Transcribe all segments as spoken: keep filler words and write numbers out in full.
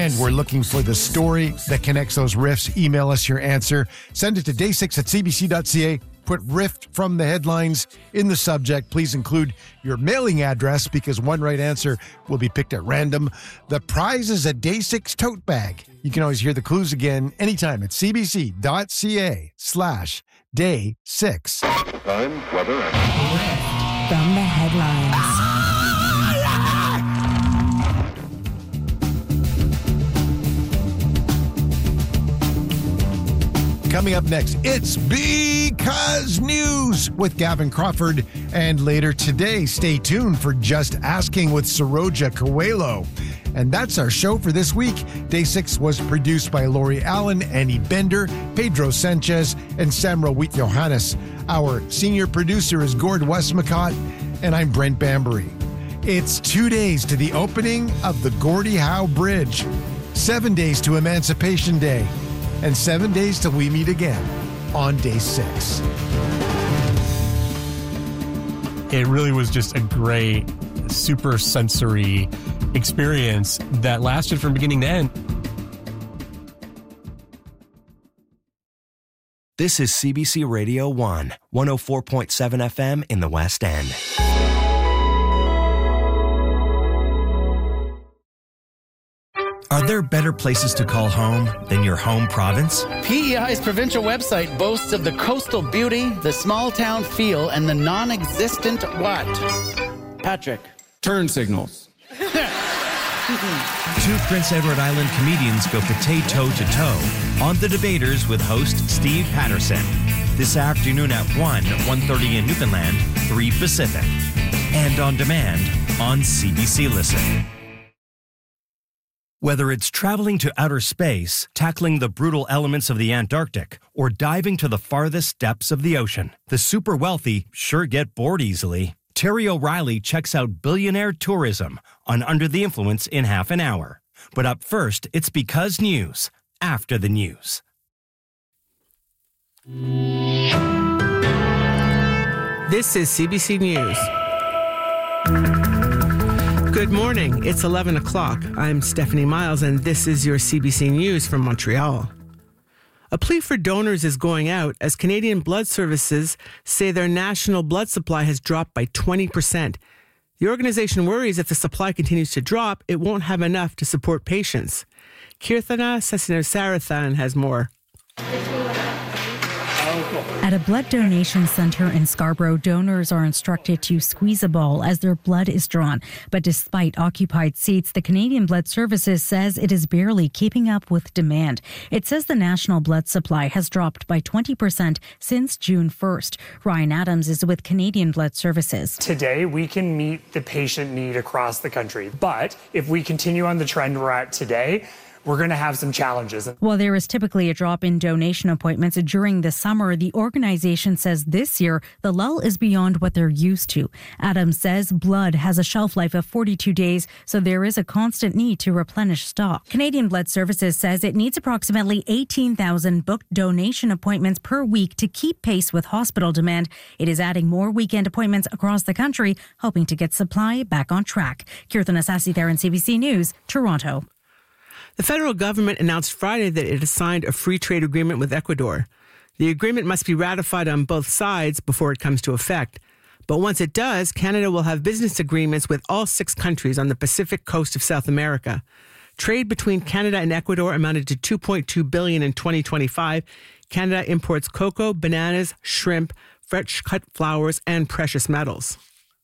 And we're looking for the story that connects those riffs. Email us your answer. Send it to day six at c b c dot c a. Put riff from the headlines in the subject. Please include your mailing address because one right answer will be picked at random. The prize is a Day six tote bag. You can always hear the clues again anytime at cbc.ca slash day six. Time, weather, and... From the headlines. Coming up next, it's Because News with Gavin Crawford. And later today, stay tuned for Just Asking with Saroja Coelho. And that's our show for this week. Day six was produced by Lori Allen, Annie Bender, Pedro Sanchez, and Samra Wheat Johannes. Our senior producer is Gord Westmacott, and I'm Brent Bambury. It's two days to the opening of the Gordie Howe Bridge, seven days to Emancipation Day, and seven days till we meet again on day six. It really was just a great, super sensory experience that lasted from beginning to end. This is C B C Radio one, one oh four point seven F M in the West End. Are there better places to call home than your home province? P E I's provincial website boasts of the coastal beauty, the small town feel, and the non-existent what? Patrick. Turn signals. Two Prince Edward Island comedians go potato to toe on The Debaters with host Steve Patterson. This afternoon at one, one thirty in Newfoundland, three Pacific. And on demand on C B C Listen. Whether it's traveling to outer space, tackling the brutal elements of the Antarctic, or diving to the farthest depths of the ocean, the super wealthy sure get bored easily. Terry O'Reilly checks out billionaire tourism on Under the Influence in half an hour. But up first, it's Because News, after the news. This is C B C News. Good morning. It's eleven o'clock. I'm Stephanie Miles, and this is your C B C News from Montreal. A plea for donors is going out as Canadian Blood Services say their national blood supply has dropped by twenty percent. The organization worries if the supply continues to drop, it won't have enough to support patients. Kirthana Sasinasarathan has more. At a blood donation center in Scarborough, donors are instructed to squeeze a ball as their blood is drawn. But despite occupied seats, the Canadian Blood Services says it is barely keeping up with demand. It says the national blood supply has dropped by twenty percent since June first. Ryan Adams is with Canadian Blood Services. Today, we can meet the patient need across the country. But if we continue on the trend we're at today, we're going to have some challenges. While there is typically a drop in donation appointments during the summer, the organization says this year the lull is beyond what they're used to. Adams says blood has a shelf life of forty-two days, so there is a constant need to replenish stock. Canadian Blood Services says it needs approximately eighteen thousand booked donation appointments per week to keep pace with hospital demand. It is adding more weekend appointments across the country, hoping to get supply back on track. Kirthana Sasinasarathan, C B C News, Toronto. The federal government announced Friday that it has signed a free trade agreement with Ecuador. The agreement must be ratified on both sides before it comes to effect. But once it does, Canada will have business agreements with all six countries on the Pacific coast of South America. Trade between Canada and Ecuador amounted to two point two billion dollars in twenty twenty-five. Canada imports cocoa, bananas, shrimp, fresh cut flowers, and precious metals.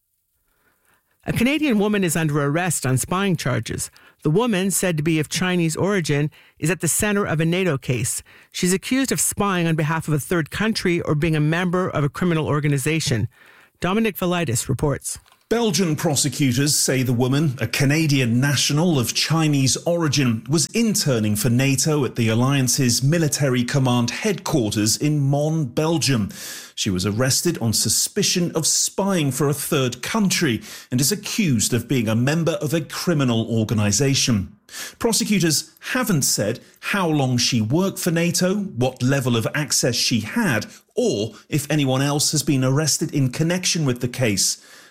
A Canadian woman is under arrest on spying charges. The woman, said to be of Chinese origin, is at the center of a NATO case. She's accused of spying on behalf of a third country or being a member of a criminal organization. Dominic Valitis reports. Belgian prosecutors say the woman, a Canadian national of Chinese origin, was interning for NATO at the alliance's military command headquarters in Mons, Belgium. She was arrested on suspicion of spying for a third country and is accused of being a member of a criminal organisation. Prosecutors haven't said how long she worked for NATO, what level of access she had, or if anyone else has been arrested in connection with the case.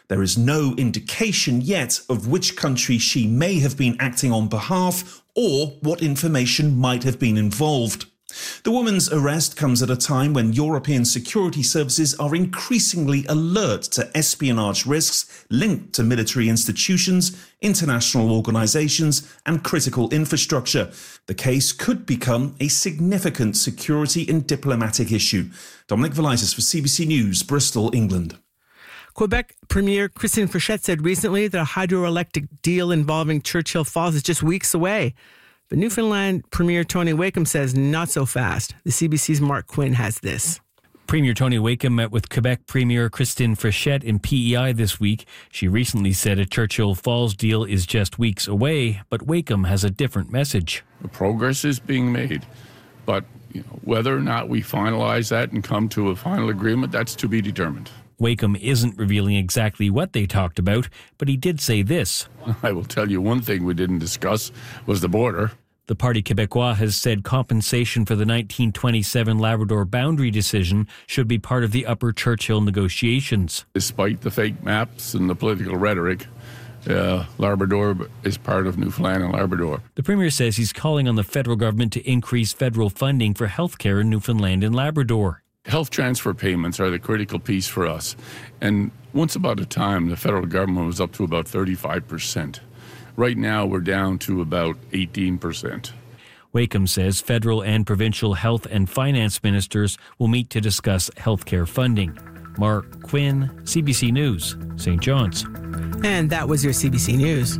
There is no indication yet of which country she may have been acting on behalf or what information might have been involved. The woman's arrest comes at a time when European security services are increasingly alert to espionage risks linked to military institutions, international organisations and critical infrastructure. The case could become a significant security and diplomatic issue. Dominic Velitis for C B C News, Bristol, England. Quebec Premier Christine Frechette said recently that a hydroelectric deal involving Churchill Falls is just weeks away. But Newfoundland Premier Tony Wakeham says not so fast. The C B C's Mark Quinn has this. Premier Tony Wakeham met with Quebec Premier Christine Frechette in P E I this week. She recently said a Churchill Falls deal is just weeks away, but Wakeham has a different message. The progress is being made, but you know, whether or not we finalize that and come to a final agreement, that's to be determined. Wakeham isn't revealing exactly what they talked about, but he did say this. I will tell you one thing we didn't discuss was the border. The Parti Québécois has said compensation for the nineteen twenty-seven Labrador boundary decision should be part of the Upper Churchill negotiations. Despite the fake maps and the political rhetoric, uh, Labrador is part of Newfoundland and Labrador. The Premier says he's calling on the federal government to increase federal funding for healthcare in Newfoundland and Labrador. Health transfer payments are the critical piece for us. And once upon a time, the federal government was up to about thirty-five percent. Right now, we're down to about eighteen percent. Wakeham says federal and provincial health and finance ministers will meet to discuss healthcare funding. Mark Quinn, C B C News, Saint John's. And that was your C B C News.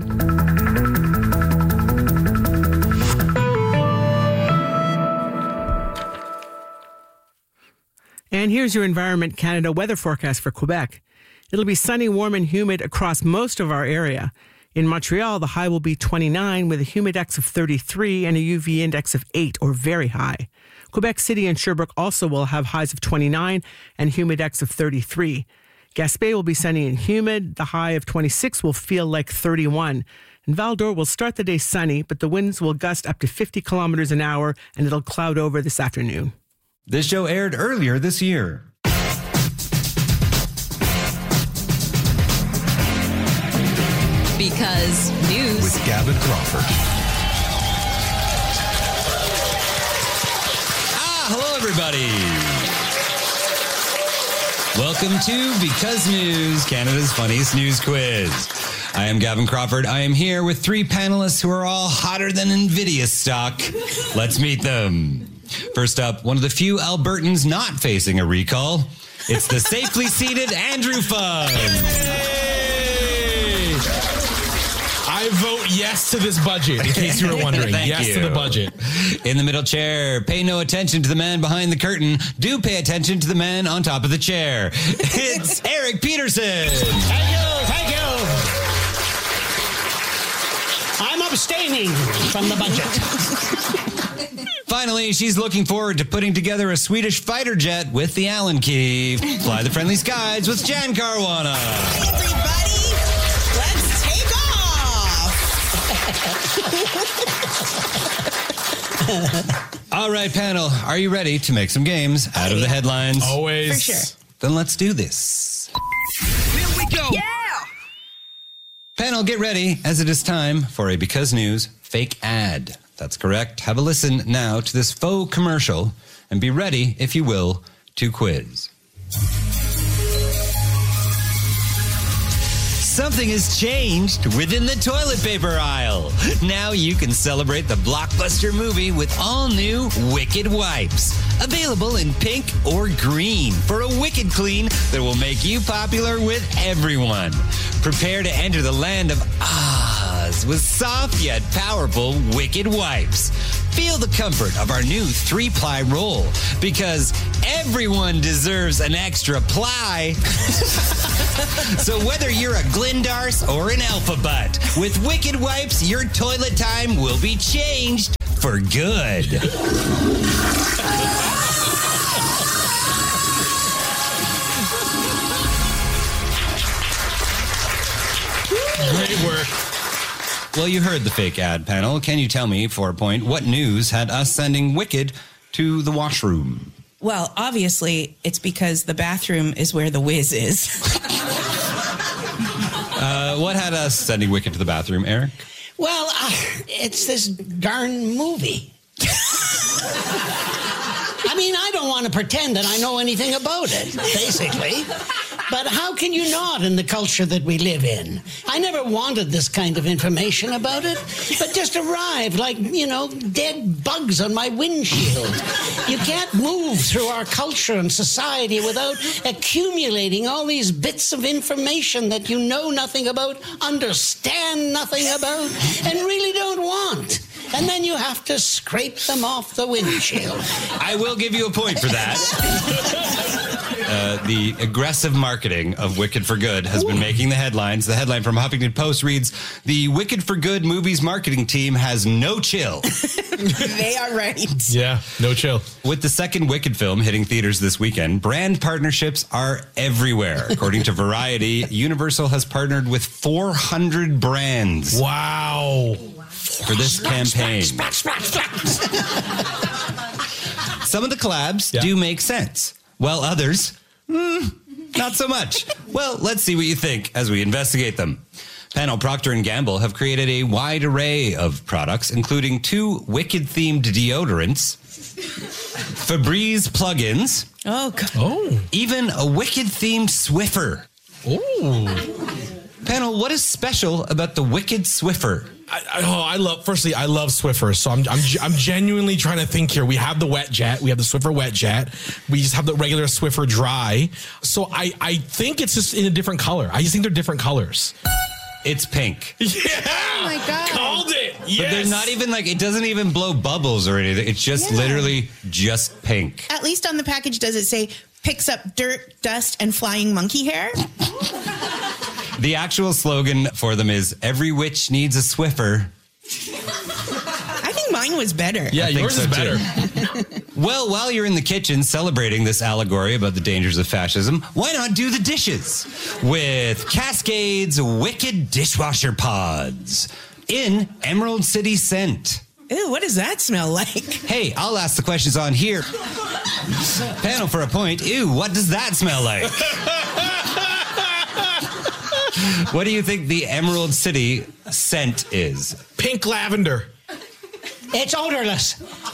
And here's your Environment Canada weather forecast for Quebec. It'll be sunny, warm, and humid across most of our area. In Montreal, the high will be twenty-nine with a humidex of thirty-three and a U V index of eight or very high. Quebec City and Sherbrooke also will have highs of twenty-nine and humidex of thirty-three. Gaspé will be sunny and humid. The high of twenty-six will feel like thirty-one. And Val-d'Or will start the day sunny, but the winds will gust up to fifty kilometers an hour and it'll cloud over this afternoon. This show aired earlier this year. Because News with Gavin Crawford. Ah, hello everybody. Welcome to Because News, Canada's funniest news quiz. I am Gavin Crawford. I am here with three panelists who are all hotter than Nvidia stock. Let's meet them. First up, one of the few Albertans not facing a recall. It's the safely seated Andrew Fung. I vote yes to this budget, in case you were wondering. Yes you. to the budget. In the middle chair, pay no attention to the man behind the curtain. Do pay attention to the man on top of the chair. It's Eric Peterson. Thank you, thank you. I'm abstaining from the budget. Finally, she's looking forward to putting together a Swedish fighter jet with the Allen key. Fly the friendly skies with Jan Caruana. Hey everybody, let's take off. All right, panel, are you ready to make some games out of the headlines? Always. For sure. Then let's do this. Here we go. Yeah. Panel, get ready, as it is time for a Because News fake ad. That's correct. Have a listen now to this faux commercial and be ready, if you will, to quiz. Something has changed within the toilet paper aisle. Now you can celebrate the blockbuster movie with all new Wicked Wipes. Available in pink or green for a wicked clean that will make you popular with everyone. Prepare to enter the land of Oz with soft yet powerful Wicked Wipes. Feel the comfort of our new three-ply roll because everyone deserves an extra ply. So whether you're a Glendarse or an Alphabet, with Wicked Wipes, your toilet time will be changed for good. Great work. Well, you heard the fake ad, panel. Can you tell me, for a point, what news had us sending Wicked to the washroom? Well, obviously, it's because the bathroom is where the whiz is. Uh, what had us sending Wicked to the bathroom, Eric? Well, uh, it's this darn movie. I mean, I don't want to pretend that I know anything about it, basically. But how can you not in the culture that we live in? I never wanted this kind of information about it, but just arrived like, you know, dead bugs on my windshield. You can't move through our culture and society without accumulating all these bits of information that you know nothing about, understand nothing about, and really don't want. And then you have to scrape them off the windshield. I will give you a point for that. Uh, the aggressive marketing of Wicked for Good has been making the headlines. The headline from Huffington Post reads, "The Wicked for Good movies marketing team has no chill." They are right. Yeah, no chill. With the second Wicked film hitting theaters this weekend, brand partnerships are everywhere. According to Variety, Universal has partnered with four hundred brands. Wow. For this campaign. Splash, splash, splash, splash. Some of the collabs Yeah. do make sense, while others, mm, not so much. Well, let's see what you think as we investigate them. Panel Procter and Gamble have created a wide array of products, including two Wicked-themed deodorants, Febreze plugins, Oh, God. Oh. even a Wicked-themed Swiffer. Ooh. Panel, what is special about the Wicked Swiffer? I, I, oh, I love. Firstly, I love Swiffer, so I'm, I'm I'm genuinely trying to think here. We have the wet jet, we have the Swiffer wet jet, we just have the regular Swiffer dry. So I I think it's just in a different color. I just think they're different colors. It's pink. Yeah. Oh my God. Called it. Yes. But they're not even like, it doesn't even blow bubbles or anything. It's just Yeah. literally just pink. At least on the package, does it say picks up dirt, dust, and flying monkey hair? The actual slogan for them is "Every witch needs a Swiffer." I think mine was better. Yeah, I think yours so, is better. Well, while you're in the kitchen celebrating this allegory about the dangers of fascism, why not do the dishes with Cascade's Wicked Dishwasher Pods in Emerald City Scent? Ew, what does that smell like? Hey, I'll ask the questions on here. Panel for a point. Ew, what does that smell like? What do you think the Emerald City scent is? Pink lavender. It's odorless.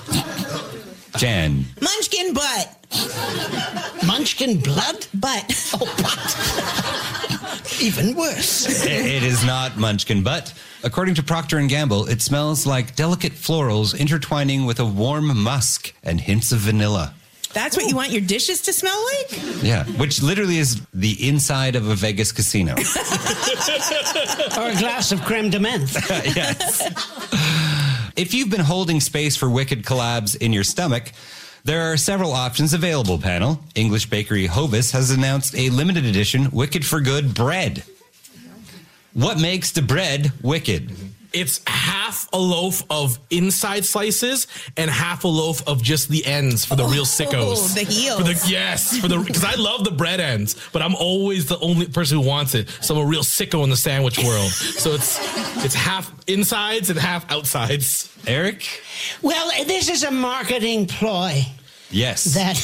Jan. Munchkin butt. Munchkin blood? Butt. Oh, butt. Even worse. It is not Munchkin butt. According to Procter and Gamble, it smells like delicate florals intertwining with a warm musk and hints of vanilla. That's what you want your dishes to smell like? Yeah, which literally is the inside of a Vegas casino. Or a glass of creme de menthe. Yes. If you've been holding space for Wicked collabs in your stomach, there are several options available, panel. English bakery Hovis has announced a limited edition Wicked for Good bread. What makes the bread wicked? It's half a loaf of inside slices and half a loaf of just the ends for the real sickos. Oh, the heels. For the, yes, for the because I love the bread ends, but I'm always the only person who wants it. So I'm a real sicko in the sandwich world. So it's it's half insides and half outsides. Eric? Well, this is a marketing ploy. Yes. That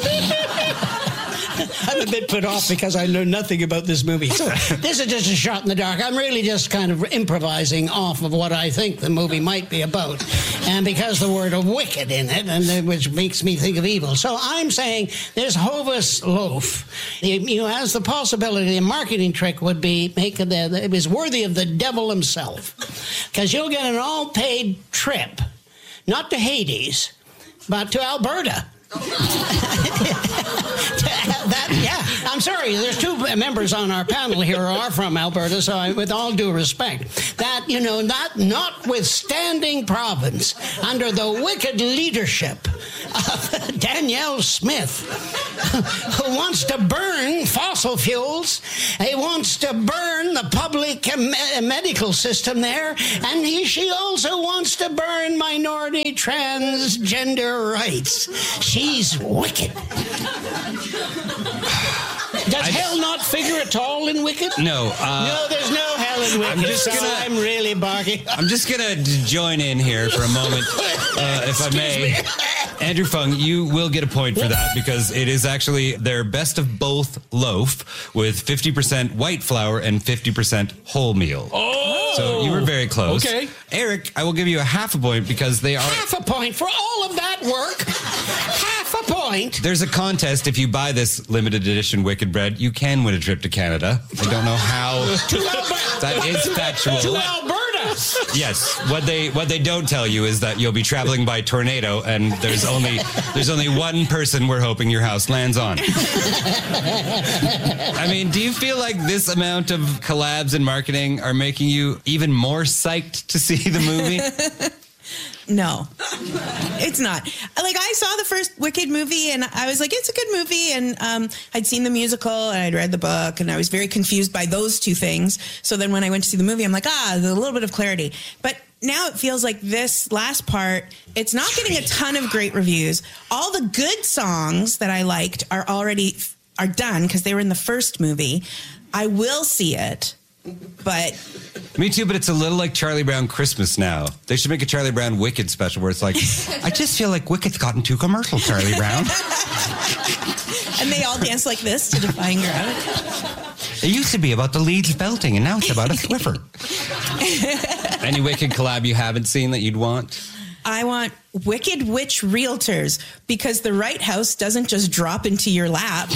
I'm a bit put off because I know nothing about this movie. So this is just a shot in the dark. I'm really just kind of improvising off of what I think the movie might be about. And because the word of wicked in it, and uh, which makes me think of evil. So I'm saying this Hovis loaf, you know, has the possibility, a marketing trick would be make it, the, it was worthy of the devil himself. Because you'll get an all-paid trip, not to Hades, but to Alberta. that, yeah, I'm sorry. There's two members on our panel here who are from Alberta, so I, with all due respect, that, you know, not notwithstanding province, under the wicked leadership of Danielle Smith, who wants to burn fossil fuels, he wants to burn the public me- medical system there, and he, she also wants to burn minority transgender rights. She's wicked. Does hell not figure at all in Wicked? No. Uh, no, there's no hell in Wicked. I'm just so gonna- I'm really barking. I'm just going to join in here for a moment, uh, if I may, Andrew Fung, you will get a point for that because it is actually their best of both loaf with fifty percent white flour and fifty percent wholemeal. Oh! So you were very close. Okay. Eric, I will give you a half a point because they are... Half a point for all of that work? Half a point? There's a contest. If you buy this limited edition Wicked Bread, you can win a trip to Canada. I don't know how... to Alberta! That is factual. To Alberta! Yes. What they what they don't tell you is that you'll be traveling by tornado, and there's only there's only one person we're hoping your house lands on. I mean, do you feel like this amount of collabs and marketing are making you even more psyched to see the movie? No, it's not. Like, I saw the first Wicked movie and I was like, it's a good movie. And um, I'd seen the musical and I'd read the book and I was very confused by those two things. So then when I went to see the movie, I'm like, ah, there's a little bit of clarity. But now it feels like this last part, it's not getting a ton of great reviews. All the good songs that I liked are already are done because they were in the first movie. I will see it, but... Me too, but it's a little like Charlie Brown Christmas now. They should make a Charlie Brown Wicked special where it's like, I just feel like Wicked's gotten too commercial, Charlie Brown. And they all dance like this to Defying Gravity. It used to be about the Leeds belting, and now it's about a Swiffer. Any Wicked collab you haven't seen that you'd want? I want Wicked Witch Realtors because the right house doesn't just drop into your lap.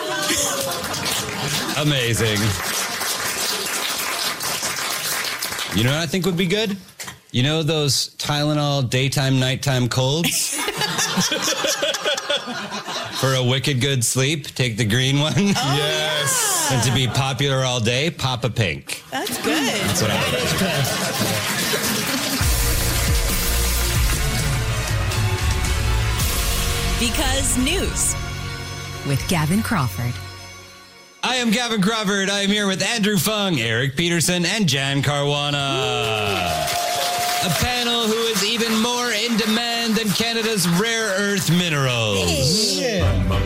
Amazing. You know what I think would be good? You know those Tylenol daytime, nighttime colds? For a wicked good sleep, take the green one. Oh, yes. Yeah. And to be popular all day, pop a pink. That's good. That's what I would do. Because News with Gavin Crawford. I am Gavin Crawford. I am here with Andrew Fung, Eric Peterson, and Jan Caruana. A panel who is even more in demand than Canada's rare earth minerals. Hey. Yeah.